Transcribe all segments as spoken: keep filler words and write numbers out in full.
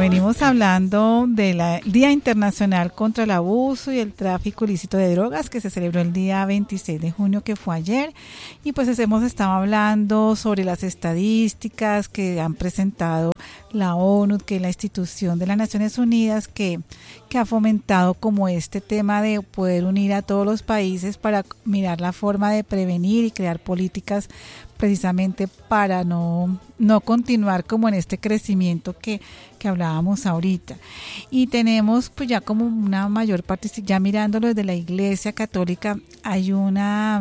venimos hablando del Día Internacional contra el Abuso y el Tráfico Ilícito de Drogas, que se celebró el día veintiséis de junio, que fue ayer, y pues hemos estado hablando sobre las estadísticas que han presentado la ONU, que es la institución de las Naciones Unidas, que, que ha fomentado como este tema de poder unir a todos los países para mirar la forma de prevenir y crear políticas precisamente para no, no continuar como en este crecimiento que, que hablábamos ahorita. Y tenemos pues ya como una mayor participación, ya mirándolo desde la Iglesia Católica, hay una...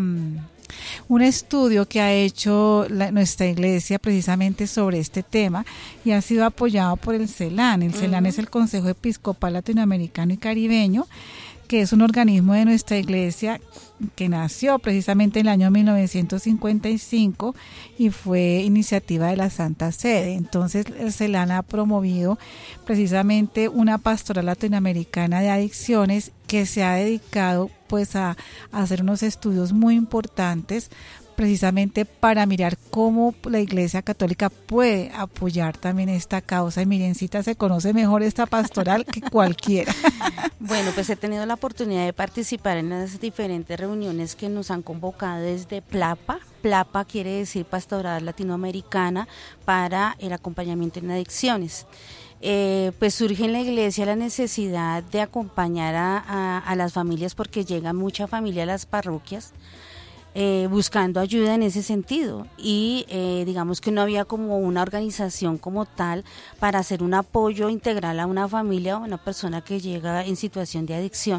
un estudio que ha hecho la, nuestra iglesia precisamente sobre este tema y ha sido apoyado por el CELAN. El CELAN uh-huh. es el Consejo Episcopal Latinoamericano y Caribeño, que es un organismo de nuestra iglesia que nació precisamente en el año mil novecientos cincuenta y cinco y fue iniciativa de la Santa Sede. Entonces el CELAN ha promovido precisamente una pastoral latinoamericana de adicciones que se ha dedicado pues a, a hacer unos estudios muy importantes precisamente para mirar cómo la Iglesia Católica puede apoyar también esta causa. Y Mirencita se conoce mejor esta pastoral que cualquiera. Bueno, pues he tenido la oportunidad de participar en las diferentes reuniones que nos han convocado desde PLAPA. PLAPA quiere decir Pastoral Latinoamericana para el acompañamiento en adicciones. Eh, pues surge en la iglesia la necesidad de acompañar a, a, a las familias, porque llega mucha familia a las parroquias Eh, buscando ayuda en ese sentido y eh, digamos que no había como una organización como tal para hacer un apoyo integral a una familia o a una persona que llega en situación de adicción.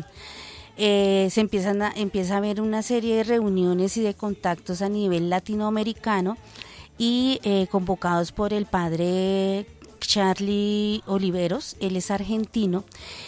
Eh, se empiezan a, empieza a haber una serie de reuniones y de contactos a nivel latinoamericano y eh, convocados por el padre Charlie Oliveros. Él es argentino.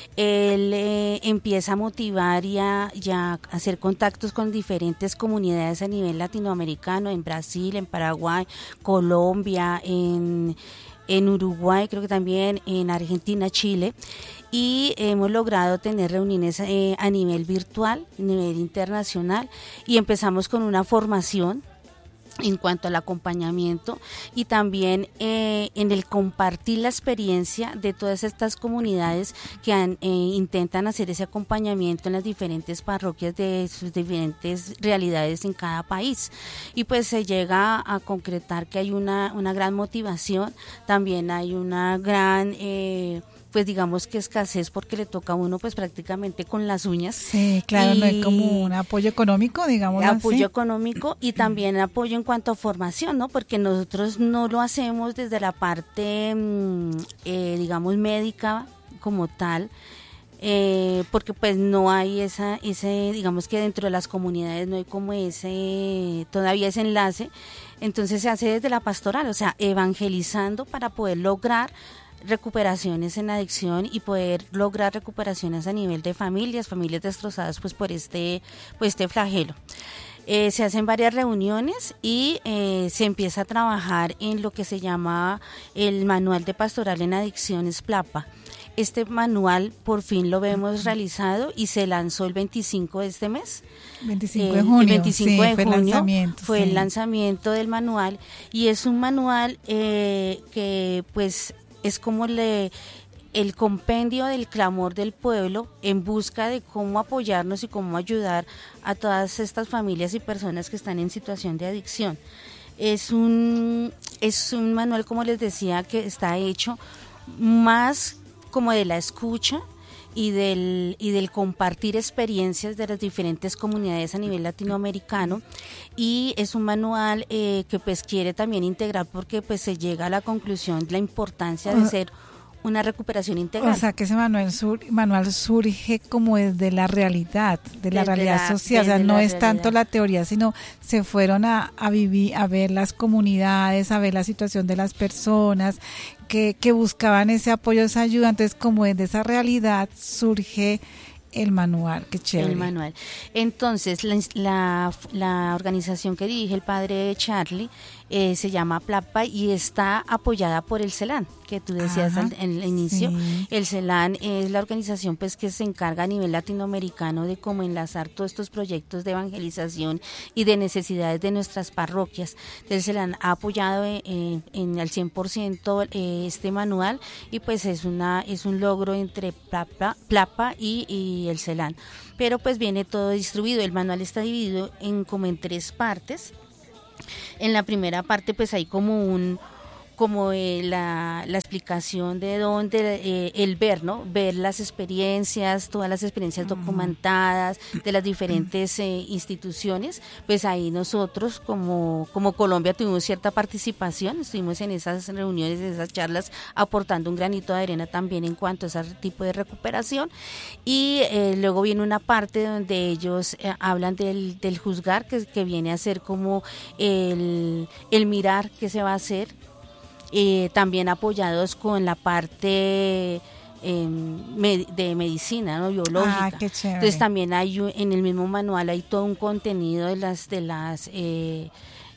Él eh, empieza a motivar y a, y a hacer contactos con diferentes comunidades a nivel latinoamericano, en Brasil, en Paraguay, Colombia, en, en Uruguay, creo que también en Argentina, Chile, y hemos logrado tener reuniones eh, a nivel virtual, a nivel internacional, y empezamos con una formación en cuanto al acompañamiento y también eh, en el compartir la experiencia de todas estas comunidades que han, eh, intentan hacer ese acompañamiento en las diferentes parroquias de sus diferentes realidades en cada país, y pues se llega a concretar que hay una, una gran motivación, también hay una gran eh, pues digamos que escasez, porque le toca a uno pues prácticamente con las uñas. Sí, claro, y no hay como un apoyo económico, digamos así. Apoyo económico y también apoyo en cuanto a formación, ¿no? Porque nosotros no lo hacemos desde la parte, eh, digamos, médica como tal, eh, porque pues no hay esa, ese, digamos que dentro de las comunidades no hay como ese, todavía ese enlace, entonces se hace desde la pastoral, o sea, evangelizando para poder lograr recuperaciones en adicción y poder lograr recuperaciones a nivel de familias, familias destrozadas pues por este, pues este flagelo. Eh, se hacen varias reuniones y eh, se empieza a trabajar en lo que se llama el Manual de Pastoral en Adicciones PLAPA. Este manual por fin lo vemos realizado y se lanzó el veinticinco de este mes. veinticinco de junio, el veinticinco sí, de fue junio el lanzamiento. Fue sí. el lanzamiento del manual, y es un manual eh, que pues es como le, el compendio del clamor del pueblo en busca de cómo apoyarnos y cómo ayudar a todas estas familias y personas que están en situación de adicción. Es un, es un manual, como les decía, que está hecho más como de la escucha y del, y del compartir experiencias de las diferentes comunidades a nivel latinoamericano, y es un manual eh, que pues quiere también integrar, porque pues se llega a la conclusión de la importancia de ser una recuperación integral. O sea, que ese manual, sur, manual surge como desde la realidad, de la desde realidad la, social, o sea, no es realidad. tanto la teoría, sino se fueron a, a vivir, a ver las comunidades, a ver la situación de las personas que, que buscaban ese apoyo, esa ayuda. Entonces, como desde esa realidad surge el manual. Qué chévere. El manual. Entonces, la, la, la organización que dirige el padre Charlie eh, se llama PLAPA y está apoyada por el CELAN, que tú decías al, en el inicio. Sí. El CELAN es la organización pues que se encarga a nivel latinoamericano de cómo enlazar todos estos proyectos de evangelización y de necesidades de nuestras parroquias. Entonces el CELAN ha apoyado eh, en al cien por ciento eh, este manual y pues es una es un logro entre PLAPA, PLAPA y, y el CELAN. Pero pues viene todo distribuido. El manual está dividido en como en tres partes. En la primera parte pues hay como un como eh, la, la explicación de dónde eh, el ver, ¿no? Ver las experiencias, todas las experiencias documentadas de las diferentes eh, instituciones, pues ahí nosotros como, como Colombia tuvimos cierta participación, estuvimos en esas reuniones, en esas charlas, aportando un granito de arena también en cuanto a ese tipo de recuperación, y eh, luego viene una parte donde ellos eh, hablan del, del juzgar, que, que viene a ser como el, el mirar qué se va a hacer. Eh, también apoyados con la parte eh, med- de medicina, ¿no? Biológica. Ah, qué chévere. Entonces también hay en el mismo manual hay todo un contenido de las de las eh,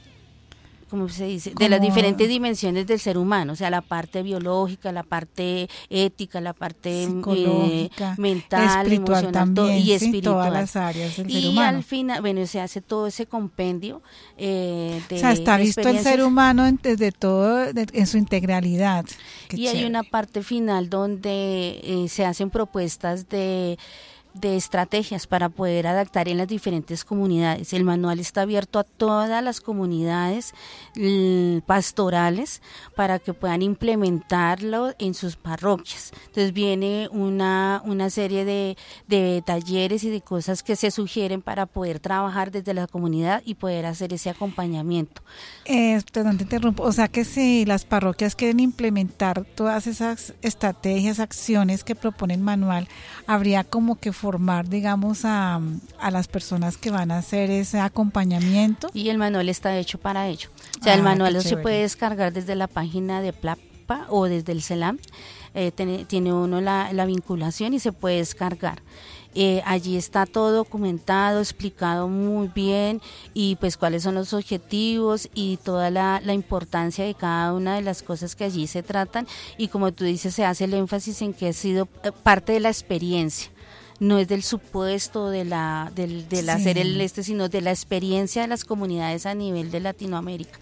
¿cómo se dice? De las diferentes dimensiones del ser humano, o sea, la parte biológica, la parte ética, la parte psicológica, eh, mental, espiritual emocional, también, todo, y sí, espiritual. Todas las áreas del y ser humano. al final, bueno, se hace todo ese compendio eh, de o sea, está de visto el ser humano en, desde todo, de, en su integralidad. Qué y chévere. Hay una parte final donde eh, se hacen propuestas de de estrategias para poder adaptar en las diferentes comunidades. El manual está abierto a todas las comunidades l- pastorales para que puedan implementarlo en sus parroquias. Entonces viene una, una serie de, de talleres y de cosas que se sugieren para poder trabajar desde la comunidad y poder hacer ese acompañamiento. Eh, perdón, te interrumpo. O sea que si las parroquias quieren implementar todas esas estrategias, acciones que propone el manual, habría como que formar, digamos, a, a las personas que van a hacer ese acompañamiento. Y el manual está hecho para ello. O sea, ah, el manual se puede descargar desde la página de PLAPA o desde el CELAM. Eh, tiene, tiene uno la, la vinculación y se puede descargar. Eh, allí está todo documentado, explicado muy bien y pues cuáles son los objetivos y toda la, la importancia de cada una de las cosas que allí se tratan, y como tú dices, se hace el énfasis en que ha sido parte de la experiencia. No es del supuesto de la del, del sí. hacer el este, sino de la experiencia de las comunidades a nivel de Latinoamérica.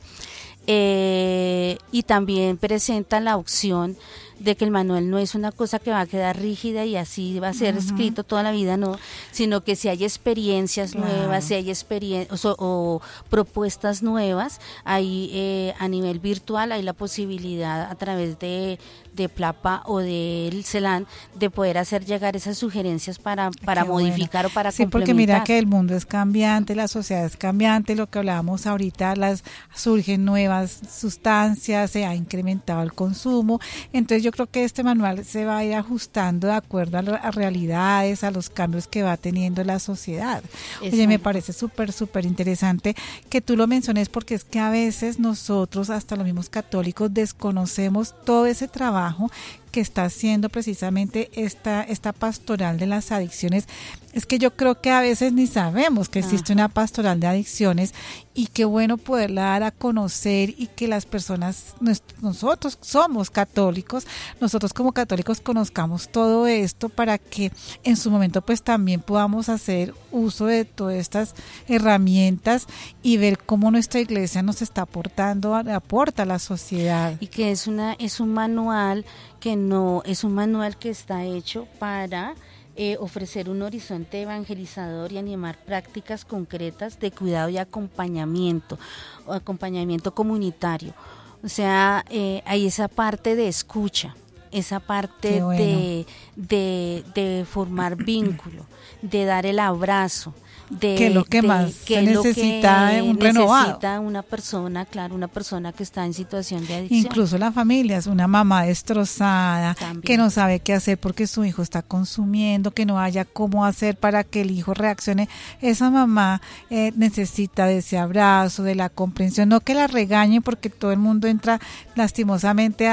Eh, y también presenta la opción de que el manual no es una cosa que va a quedar rígida y así va a ser uh-huh. escrito toda la vida, no, sino que si hay experiencias claro. nuevas, si hay experiencias o, o propuestas nuevas, ahí eh, a nivel virtual hay la posibilidad a través de, de PLAPA o del CELAN de poder hacer llegar esas sugerencias para, para modificar bueno. o para sí, complementar. Porque mira que el mundo es cambiante, la sociedad es cambiante, lo que hablábamos ahorita, las surgen nuevas sustancias, se ha incrementado el consumo, entonces yo Yo creo que este manual se va a ir ajustando de acuerdo a las realidades, a los cambios que va teniendo la sociedad. Eso. Oye, me parece súper, súper interesante que tú lo menciones, porque es que a veces nosotros, hasta los mismos católicos, desconocemos todo ese trabajo que está haciendo precisamente esta, esta pastoral de las adicciones. Es que yo creo que a veces ni sabemos que existe Ajá. una pastoral de adicciones, y qué bueno poderla dar a conocer y que las personas, nosotros somos católicos, nosotros como católicos conozcamos todo esto para que en su momento pues también podamos hacer uso de todas estas herramientas y ver cómo nuestra iglesia nos está aportando, aporta a la sociedad. Y que es una es un manual que no es un manual que está hecho para Eh, ofrecer un horizonte evangelizador y animar prácticas concretas de cuidado y acompañamiento, o acompañamiento comunitario. O sea, eh, hay esa parte de escucha, esa parte bueno. de, de, de formar vínculo, de dar el abrazo. De, que lo que de, más que se necesita que un renovado. Necesita una persona, claro, una persona que está en situación de adicción. Incluso la familia es una mamá destrozada, También. que no sabe qué hacer porque su hijo está consumiendo, que no haya cómo hacer para que el hijo reaccione. Esa mamá eh, necesita de ese abrazo, de la comprensión, no que la regañen, porque todo el mundo entra lastimosamente a,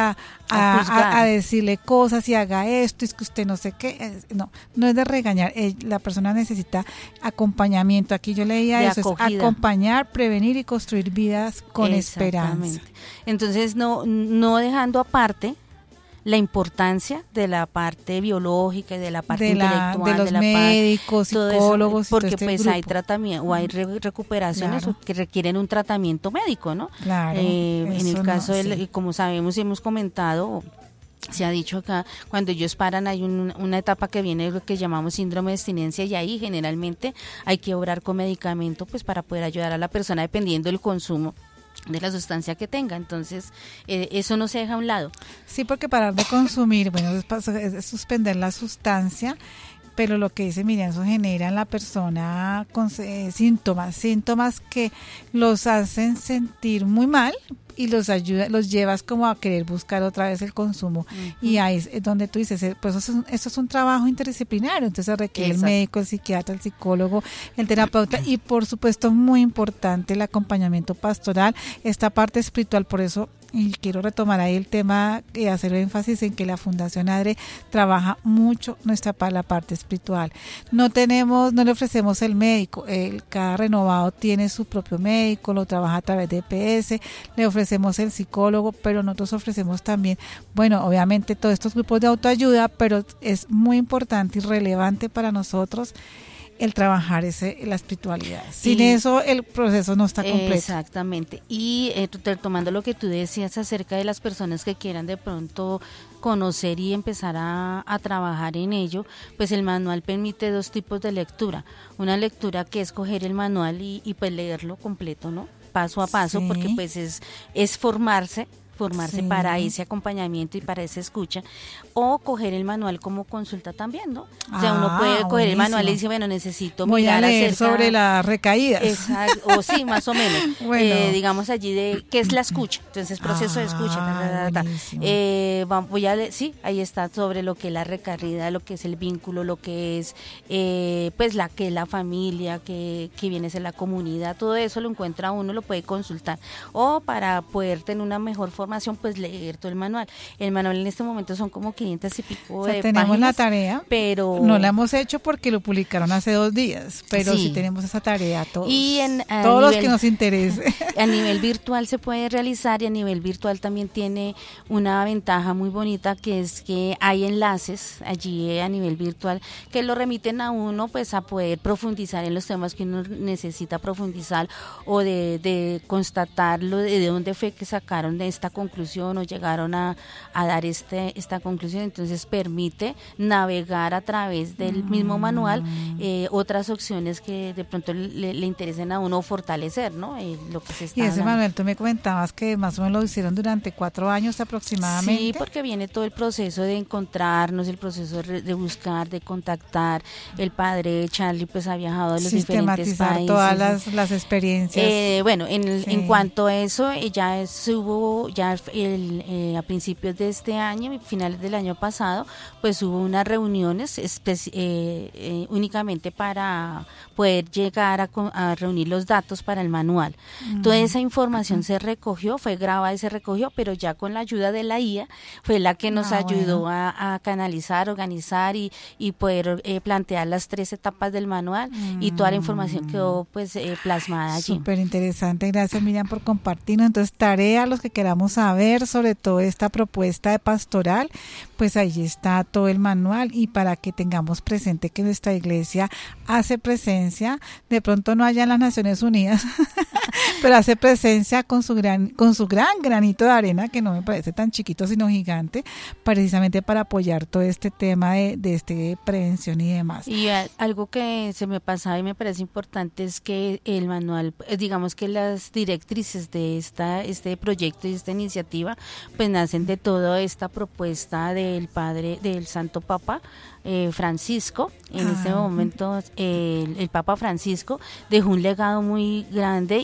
a, a, a decirle cosas y haga esto, es que usted no sé qué, no, no es de regañar, la persona necesita acompañamiento. Aquí yo leía de eso, acogida. Es acompañar, prevenir y construir vidas con esperanza. Entonces no, no dejando aparte la importancia de la parte biológica y de la parte de la, intelectual, de los de la médicos, parte, psicólogos, eso, porque este pues grupo. hay tratamiento o hay re recuperaciones claro. que requieren un tratamiento médico, ¿no? Claro. Eh, en el caso, no, del, sí. como sabemos y hemos comentado, se ha dicho acá, cuando ellos paran hay un, una etapa que viene lo que llamamos síndrome de abstinencia y ahí generalmente hay que obrar con medicamento pues para poder ayudar a la persona dependiendo del consumo de la sustancia que tenga, entonces eh, eso no se deja a un lado. Sí, porque parar de consumir, bueno, es, es suspender la sustancia, pero lo que dice Miriam, eso genera en la persona con, eh, síntomas, síntomas que los hacen sentir muy mal y los ayuda, los llevas como a querer buscar otra vez el consumo. Uh-huh. Y ahí es donde tú dices, pues eso es un, eso es un trabajo interdisciplinario, entonces requiere Exacto. el médico, el psiquiatra, el psicólogo, el terapeuta y por supuesto muy importante el acompañamiento pastoral, esta parte espiritual, por eso y quiero retomar ahí el tema y hacer énfasis en que la Fundación ADRE trabaja mucho nuestra la parte espiritual. No tenemos, no le ofrecemos el médico, el, cada renovado tiene su propio médico, lo trabaja a través de E P S, le ofrecemos el psicólogo, pero nosotros ofrecemos también, bueno, obviamente todos estos grupos de autoayuda, pero es muy importante y relevante para nosotros el trabajar ese la espiritualidad. Sin y, eso el proceso no está completo. Exactamente. Y eh, retomando lo que tú decías acerca de las personas que quieran de pronto conocer y empezar a, a trabajar en ello, pues el manual permite dos tipos de lectura. Una lectura que es coger el manual y, y pues leerlo completo, ¿no? Paso a paso, sí. porque pues es, es formarse formarse sí. para ese acompañamiento y para esa escucha, o coger el manual como consulta también, ¿no? O sea, ah, uno puede coger buenísimo. el manual y decir, bueno, necesito Voy mirar a leer acerca, sobre las recaídas. Exacto, o sí, más o menos. Bueno. Eh, digamos allí de qué es la escucha, entonces proceso ah, de escucha. Ta, ta, ta, ta. Eh, voy a leer, sí, ahí está sobre lo que es la recaída, lo que es el vínculo, lo que es eh, pues la que es la familia, que, que viene a ser la comunidad, todo eso lo encuentra uno, lo puede consultar, o para poder tener una mejor forma pues leer todo el manual. El manual en este momento son como quinientas y pico o sea, de tenemos páginas, la tarea, pero no la hemos hecho porque lo publicaron hace dos días, pero sí, sí tenemos esa tarea todos, y en, todos nivel, los que nos interese. A nivel virtual se puede realizar y a nivel virtual también tiene una ventaja muy bonita que es que hay enlaces allí a nivel virtual que lo remiten a uno pues a poder profundizar en los temas que uno necesita profundizar o de, de constatarlo de, de dónde fue que sacaron de esta conclusión o llegaron a, a dar este esta conclusión, entonces permite navegar a través del mismo manual eh, otras opciones que de pronto le, le interesen a uno fortalecer, ¿no? Eh, lo que se está y ese hablando. manual, tú me comentabas que más o menos lo hicieron durante cuatro años aproximadamente. Sí, porque viene todo el proceso de encontrarnos, el proceso de buscar, de contactar. El padre Charlie pues ha viajado a los diferentes países. todas las, las experiencias. Eh, bueno, en, sí. en cuanto a eso, ya hubo, ya el, eh, a principios de este año y finales del año pasado, pues hubo unas reuniones espe- eh, eh, únicamente para poder llegar a, a reunir los datos para el manual. Mm. Toda esa información mm. se recogió, fue grabada y se recogió, pero ya con la ayuda de la I A fue la que nos ah, ayudó bueno. a, a canalizar, organizar y, y poder eh, plantear las tres etapas del manual mm. y toda la información quedó pues eh, plasmada allí. Súper interesante, gracias Miriam por compartirnos. Entonces, tarea, los que queramos saber sobre todo esta propuesta de pastoral, pues ahí está todo el manual y para que tengamos presente que nuestra iglesia hace presencia, de pronto no haya en las Naciones Unidas, pero hace presencia con su gran con su gran granito de arena, que no me parece tan chiquito sino gigante, precisamente para apoyar todo este tema de, de este prevención y demás. Y a, algo que se me pasaba y me parece importante es que el manual, digamos que las directrices de esta este proyecto y esta iniciativa pues nacen de toda esta propuesta del padre, del Santo Papa eh, Francisco. En ah, este momento eh, el, el Papa Francisco dejó un legado muy grande y él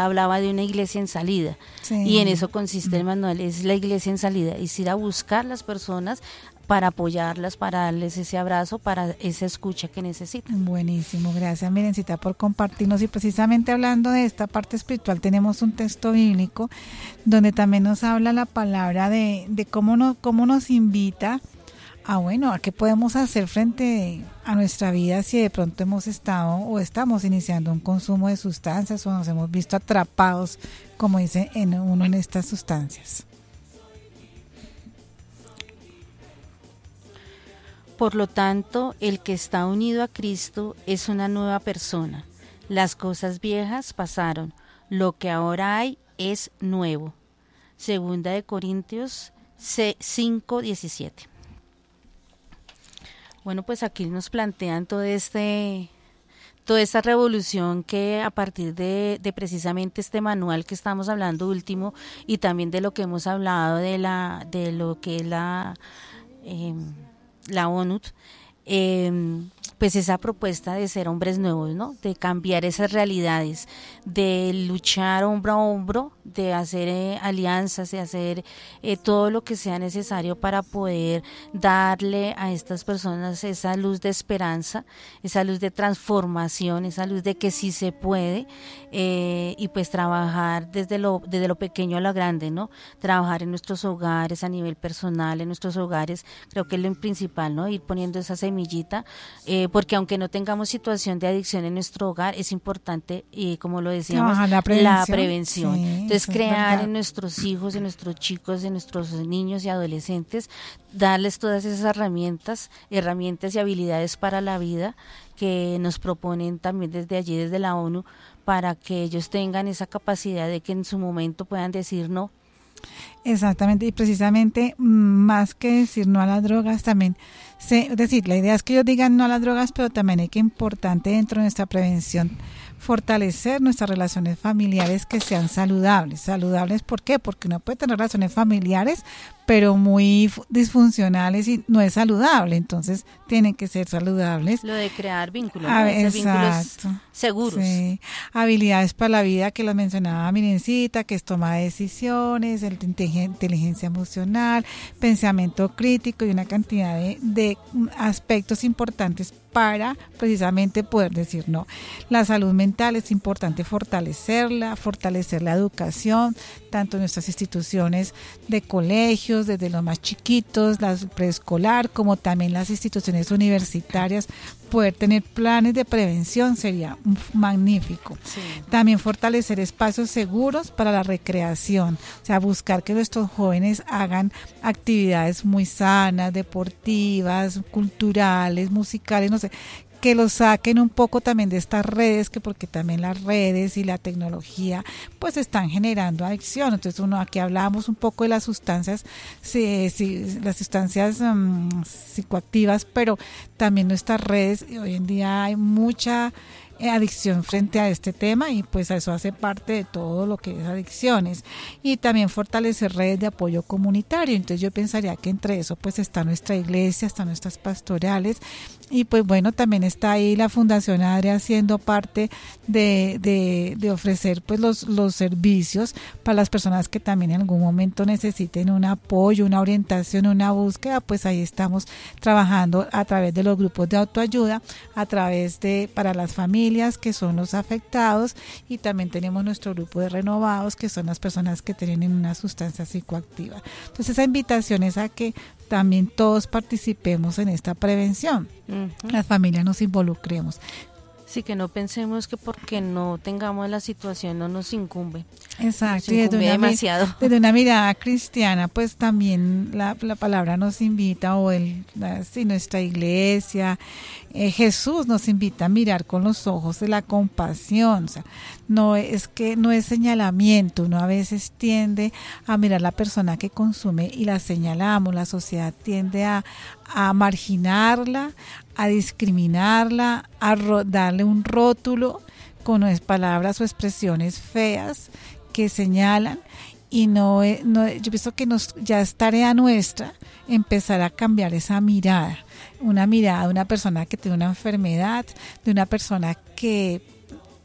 hablaba de una iglesia en salida, sí. y en eso consiste el manual, es la iglesia en salida, es ir a buscar las personas para apoyarlas, para darles ese abrazo, para esa escucha que necesitan. Buenísimo, gracias Mirencita por compartirnos. Y precisamente hablando de esta parte espiritual, tenemos un texto bíblico donde también nos habla la palabra de, de cómo, no, cómo nos invita a, bueno, a qué podemos hacer frente a nuestra vida si de pronto hemos estado o estamos iniciando un consumo de sustancias o nos hemos visto atrapados, como dice en uno en estas sustancias. Por lo tanto, el que está unido a Cristo es una nueva persona. Las cosas viejas pasaron, lo que ahora hay es nuevo. Segunda de Corintios cinco diecisiete. Bueno, pues aquí nos plantean todo este, toda esta revolución que a partir de, de precisamente este manual que estamos hablando último y también de lo que hemos hablado de la, de lo que es la eh, la ONU, eh, pues esa propuesta de ser hombres nuevos, ¿no? De cambiar esas realidades, de luchar hombro a hombro, de hacer eh, alianzas, de hacer eh, todo lo que sea necesario para poder darle a estas personas esa luz de esperanza, esa luz de transformación, esa luz de que sí se puede, eh, y pues trabajar desde lo, desde lo pequeño a lo grande, ¿no? Trabajar en nuestros hogares, a nivel personal, en nuestros hogares, creo que es lo principal, ¿no? Ir poniendo esa semillita, eh, porque aunque no tengamos situación de adicción en nuestro hogar, es importante, y como lo decíamos, no, la prevención. La prevención. Sí, entonces crear en nuestros hijos, en nuestros chicos, en nuestros niños y adolescentes, darles todas esas herramientas, herramientas y habilidades para la vida que nos proponen también desde allí, desde la ONU, para que ellos tengan esa capacidad de que en su momento puedan decir no. Exactamente, y precisamente más que decir no a las drogas, también, se, es decir, la idea es que ellos digan no a las drogas, pero también hay que importante dentro de nuestra prevención fortalecer nuestras relaciones familiares que sean saludables. ¿Saludables por qué? Porque uno puede tener relaciones familiares, pero muy disfuncionales y no es saludable, entonces tienen que ser saludables. Lo de crear vínculos, ¿no? Exacto. Vínculos seguros. Sí. Habilidades para la vida que las mencionaba Mirencita, que es toma de decisiones, el inteligencia emocional, pensamiento crítico y una cantidad de, de aspectos importantes para precisamente poder decir no. La salud mental es importante fortalecerla, fortalecer la educación, tanto en nuestras instituciones de colegios, desde los más chiquitos, la preescolar, como también las instituciones universitarias. Poder tener planes de prevención sería magnífico. Sí. También fortalecer espacios seguros para la recreación, o sea, buscar que nuestros jóvenes hagan actividades muy sanas, deportivas, culturales, musicales, no sé, que los saquen un poco también de estas redes, que porque también las redes y la tecnología pues están generando adicción. Entonces uno aquí hablábamos un poco de las sustancias, sí, sí, las sustancias um, psicoactivas, pero también nuestras redes, y hoy en día hay mucha adicción frente a este tema y pues eso hace parte de todo lo que es adicciones. Y también fortalecer redes de apoyo comunitario. Entonces yo pensaría que entre eso pues está nuestra iglesia, están nuestras pastorales y pues bueno, también está ahí la Fundación Adria haciendo parte de, de, de ofrecer pues los, los servicios para las personas que también en algún momento necesiten un apoyo, una orientación, una búsqueda. Pues ahí estamos trabajando a través de los grupos de autoayuda, a través de para las familias que son los afectados, y también tenemos nuestro grupo de renovados, que son las personas que tienen una sustancia psicoactiva. Entonces esa invitación es a que también todos participemos en esta prevención, uh-huh. Las familias nos involucremos. Sí, que no pensemos que porque no tengamos la situación no nos incumbe. Exacto, nos incumbe y desde una, demasiado. Desde una mirada cristiana, pues también la, la palabra nos invita, o el, la, sí, nuestra iglesia, eh, Jesús nos invita a mirar con los ojos de la compasión. O sea, no es que no es señalamiento, uno a veces tiende a mirar a la persona que consume y la señalamos, la sociedad tiende a, a marginarla, a discriminarla, a ro- darle un rótulo con palabras o expresiones feas que señalan, y no, no yo pienso que nos, ya es tarea nuestra empezar a cambiar esa mirada, una mirada de una persona que tiene una enfermedad, de una persona que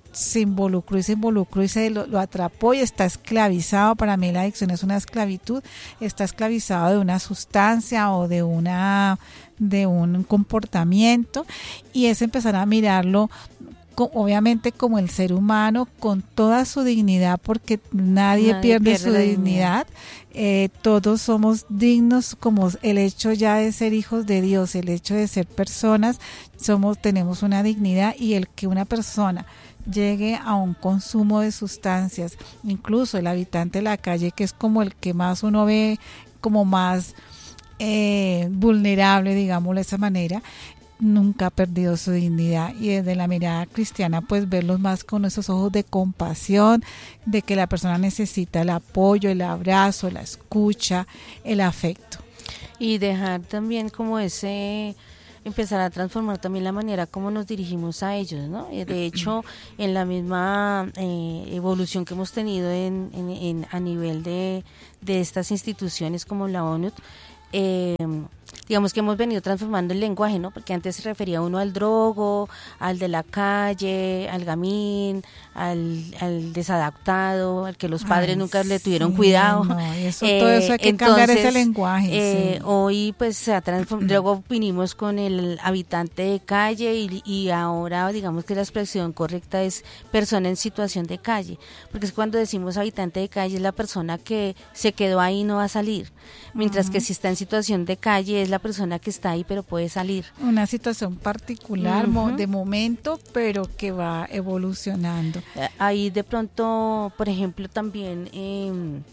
se involucró y se involucró y se lo, lo atrapó y está esclavizado. Para mí la adicción es una esclavitud, está esclavizado de una sustancia o de una de un comportamiento, y es empezar a mirarlo obviamente como el ser humano con toda su dignidad, porque nadie, nadie pierde, pierde su dignidad, dignidad. Eh, todos somos dignos, como el hecho ya de ser hijos de Dios, el hecho de ser personas, somos tenemos una dignidad, y el que una persona llegue a un consumo de sustancias, incluso el habitante de la calle, que es como el que más uno ve como más eh, vulnerable, digámoslo de esa manera, nunca ha perdido su dignidad, y desde la mirada cristiana pues verlos más con esos ojos de compasión, de que la persona necesita el apoyo, el abrazo, la escucha, el afecto. Y dejar también como ese, empezar a transformar también la manera como nos dirigimos a ellos, ¿no? De hecho, en la misma eh, evolución que hemos tenido en, en, en, a nivel de, de estas instituciones como la ONU, eh, digamos que hemos venido transformando el lenguaje, ¿no? Porque antes se refería uno al drogo, al de la calle, al gamín, al, al desadaptado, al que los padres Ay, nunca le tuvieron sí, cuidado. No, eso, eh, todo eso hay que entonces, cambiar ese lenguaje. Eh, sí. Hoy pues se ha transformado, luego vinimos con el habitante de calle y, y ahora digamos que la expresión correcta es persona en situación de calle, porque es cuando decimos habitante de calle es la persona que se quedó ahí y no va a salir, mientras uh-huh. que si está en situación de calle es la persona que está ahí pero puede salir. Una situación particular uh-huh. de momento, pero que va evolucionando. Ahí de pronto, por ejemplo, también eh,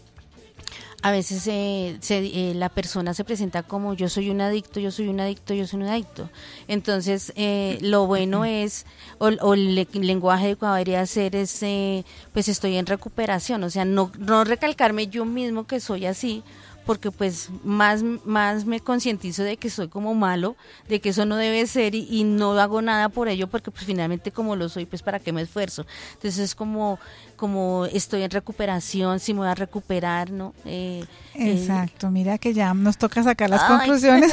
a veces eh, se, eh, la persona se presenta como yo soy un adicto, yo soy un adicto, yo soy un adicto. Entonces, eh, lo bueno es, o, o el, el lenguaje adecuado debería ser es, eh, pues estoy en recuperación, o sea, no, no recalcarme yo mismo que soy así, porque pues más, más me concientizo de que soy como malo, de que eso no debe ser y, y no hago nada por ello, porque pues finalmente como lo soy, pues para qué me esfuerzo. Entonces es como, como estoy en recuperación, si me voy a recuperar, ¿no? Eh, Exacto, eh, mira que ya nos toca sacar las ay. conclusiones.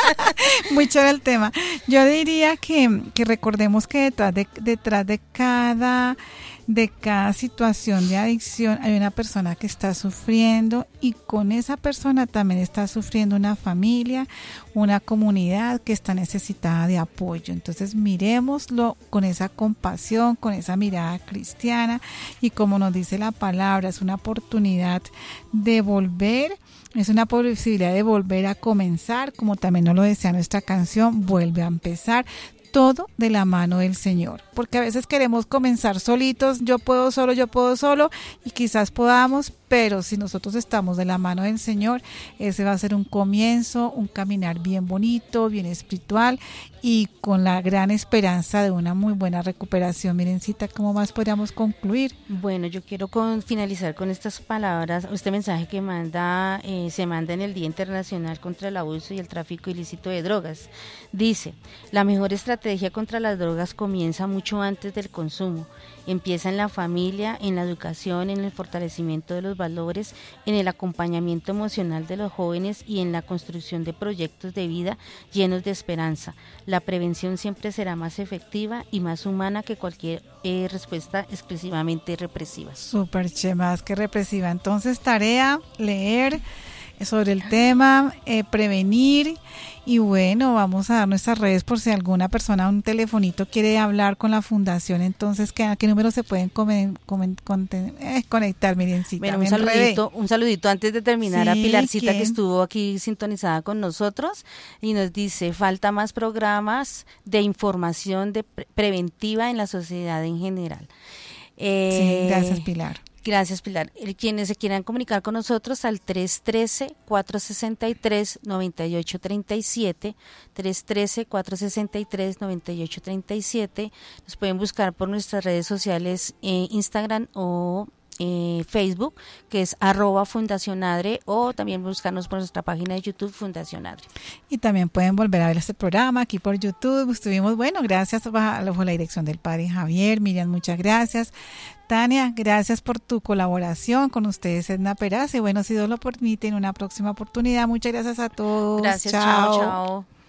Muy chévere el tema. Yo diría que, que recordemos que detrás de, detrás de cada... de cada situación de adicción hay una persona que está sufriendo, y con esa persona también está sufriendo una familia, una comunidad que está necesitada de apoyo. Entonces miremoslo con esa compasión, con esa mirada cristiana, y como nos dice la palabra, es una oportunidad de volver, es una posibilidad de volver a comenzar, como también nos lo decía nuestra canción, vuelve a empezar. Todo de la mano del Señor, porque a veces queremos comenzar solitos, yo puedo solo, yo puedo solo, y quizás podamos, pero si nosotros estamos de la mano del Señor, ese va a ser un comienzo, un caminar bien bonito, bien espiritual, y con la gran esperanza de una muy buena recuperación. Mirencita, ¿cómo más podríamos concluir? Bueno, yo quiero con, finalizar con estas palabras, este mensaje que manda eh, se manda en el Día Internacional contra el Abuso y el Tráfico Ilícito de Drogas. Dice, la mejor estrategia contra las drogas comienza mucho antes del consumo. Empieza en la familia, en la educación, en el fortalecimiento de los valores, en el acompañamiento emocional de los jóvenes y en la construcción de proyectos de vida llenos de esperanza. La prevención siempre será más efectiva y más humana que cualquier eh, respuesta exclusivamente represiva. Súper, che, más que represiva. Entonces, tarea, leer sobre el tema, eh, prevenir, y bueno, vamos a dar nuestras redes por si alguna persona, un telefonito quiere hablar con la fundación. Entonces, ¿qué, a qué número se pueden comen, comen, conten, eh, conectar, Mirencita? Bueno, un saludito, un saludito antes de terminar sí, a Pilarcita, ¿quién? Que estuvo aquí sintonizada con nosotros y nos dice, falta más programas de información de pre- preventiva en la sociedad en general. Eh, sí, gracias, Pilar. Gracias, Pilar. Quienes se quieran comunicar con nosotros al tres uno tres, cuatro seis tres, nueve ocho tres siete, tres uno tres, cuatro seis tres, nueve ocho tres siete. Nos pueden buscar por nuestras redes sociales, eh, Instagram o eh, Facebook, que es arroba Fundación Adre, o también buscarnos por nuestra página de YouTube, Fundación Adre. Y también pueden volver a ver este programa aquí por YouTube. Estuvimos, bueno, gracias bajo la dirección del padre Javier. Miriam, muchas gracias. Tania, gracias por tu colaboración. Con ustedes, Edna Peraza. Y bueno, si Dios lo permite, en una próxima oportunidad. Muchas gracias a todos. Gracias, chao, chao. chao.